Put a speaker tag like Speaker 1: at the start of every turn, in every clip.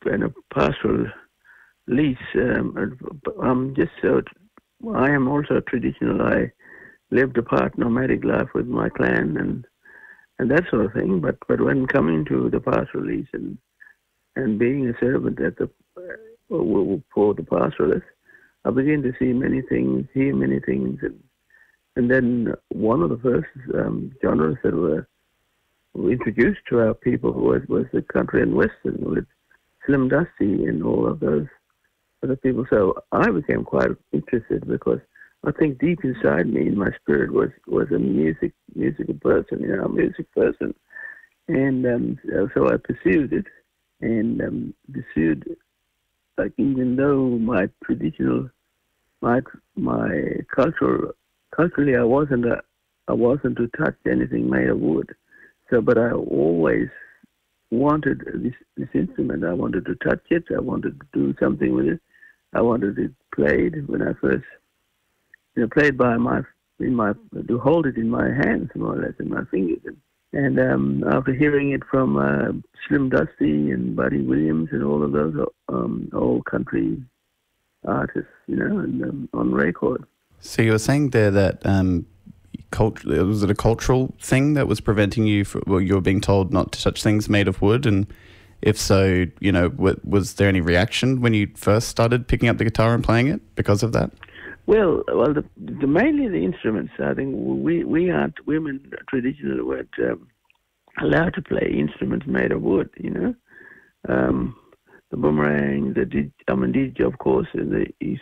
Speaker 1: and a pastoral lease. I am also traditional. I lived a part nomadic life with my clan and that sort of thing. But when coming to the pastoral lease and being a servant at the for the pastoralist, I began to see many things, hear many things, and then one of the first genres that were introduced to our people was the country and western with Slim Dusty and all of those other people. So I became quite interested because I think deep inside me, in my spirit, was a musical person, a music person, and so I pursued it and pursued. Like even though my traditional, my culturally, I wasn't to touch anything made of wood. So, but I always wanted this instrument. I wanted to touch it. I wanted to do something with it. I wanted it played when I first, played to hold it in my hands, more or less, in my fingers. And after hearing it from Slim Dusty and Buddy Williams and all of those old country artists, and on record.
Speaker 2: So you were saying there that was it a cultural thing that was preventing you you were being told not to touch things made of wood? And if so, was there any reaction when you first started picking up the guitar and playing it because of that?
Speaker 1: Well, mainly the instruments. I think we aren't, women traditionally weren't allowed to play instruments made of wood. The boomerang, the didgeridoo, of course, in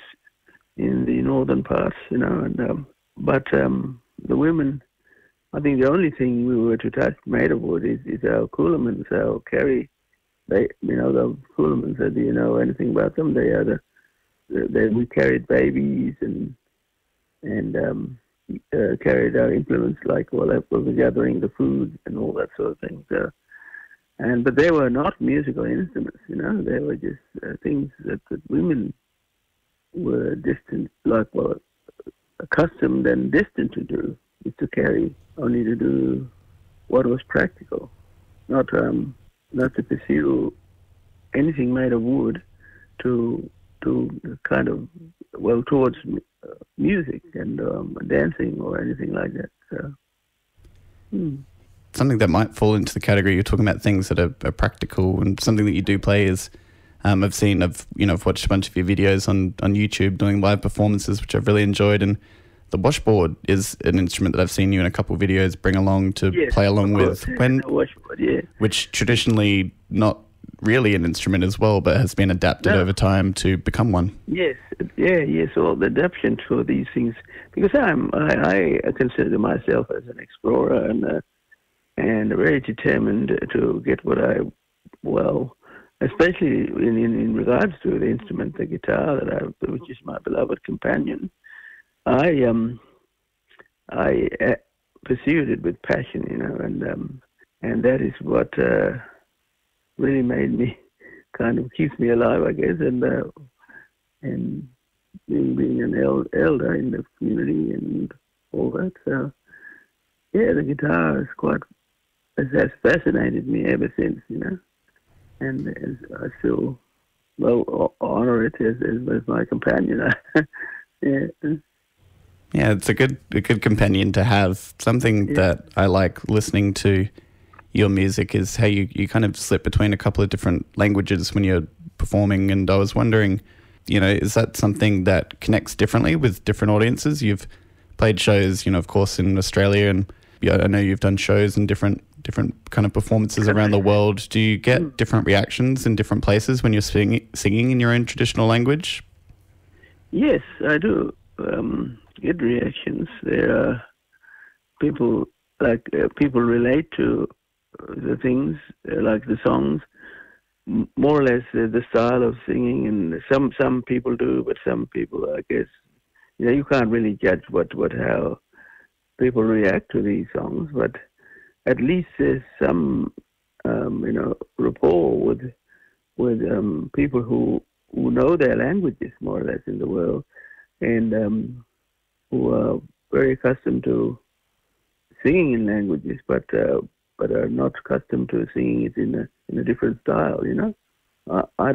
Speaker 1: the northern parts. But the women, I think the only thing we were to touch made of wood is our coolamans, our carry. The coolamans. Do you know anything about them? They are we carried babies and carried our implements like we were gathering the food and all that sort of thing. But they were not musical instruments, They were just things that women were accustomed and destined to do, is to carry, only to do what was practical, not to pursue anything made of wood to kind of, towards music and dancing or anything like that. So,
Speaker 2: Something that might fall into the category, you're talking about things that are practical, and something that you do play is, I've watched a bunch of your videos on YouTube doing live performances, which I've really enjoyed, and the washboard is an instrument that I've seen you in a couple of videos bring along to play along with.
Speaker 1: Washboard, yeah.
Speaker 2: Which traditionally not really an instrument as well, but has been adapted over time to become one.
Speaker 1: Yes, all the adaptation for these things, because I consider myself as an explorer and very determined to get what especially in regards to the instrument, the guitar, which is my beloved companion. I pursued it with passion, and that is what really made me, kind of keeps me alive, I guess, and being an elder in the community and all that. So, the guitar has fascinated me ever since, and I still honor it as my companion.
Speaker 2: Yeah, it's a good companion to have. Something that I like listening to your music is how you kind of slip between a couple of different languages when you're performing, and I was wondering, is that something that connects differently with different audiences? You've played shows, of course, in Australia, and I know you've done shows in different kind of performances around the world. Do you get different reactions in different places when you're singing in your own traditional language?
Speaker 1: Yes, I do. Get reactions. There are people people relate to the things, like the songs, more or less the style of singing, and some people do, but some people, I guess, you can't really judge how people react to these songs, but at least there's some rapport with people who know their languages more or less in the world, and who are very accustomed to singing in languages, but are not accustomed to singing it in a different style. I